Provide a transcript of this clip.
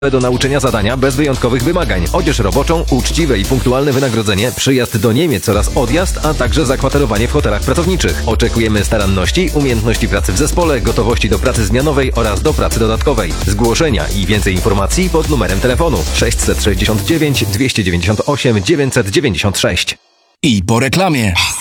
do nauczenia zadania bez wyjątkowych wymagań, odzież roboczą, uczciwe i punktualne wynagrodzenie, przyjazd do Niemiec oraz odjazd, a także zakwaterowanie w hotelach pracowniczych. Oczekujemy staranności, umiejętności pracy w zespole, gotowości do pracy zmianowej oraz do pracy dodatkowej. Zgłoszenia i więcej informacji pod numerem telefonu 669 298 996. I po reklamie.